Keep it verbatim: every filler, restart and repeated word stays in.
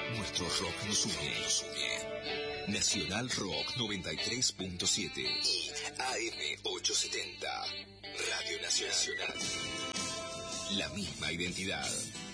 Nuestro rock nos une. Nos une. Nacional Rock noventa y tres punto siete y A M ochocientos setenta. Radio Nacional. La misma identidad.